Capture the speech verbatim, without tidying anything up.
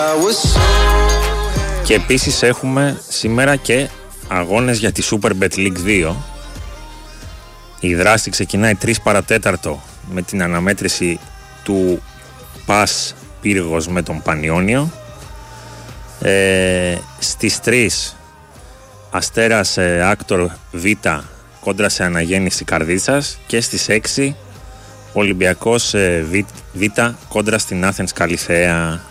Και επίσης έχουμε σήμερα και αγώνες για τη Superbet League δύο. Η δράση ξεκινάει τρεις παρατέταρτο με την αναμέτρηση του Πας Πύργος με τον Πανιόνιο. Ε, στις τρεις Αστέρας ε, Άκτορ Β κόντρα σε Αναγέννηση Καρδίτσας. Και στις έξι Ολυμπιακός ε, Β, Β κόντρα στην Athens Καλιθέα.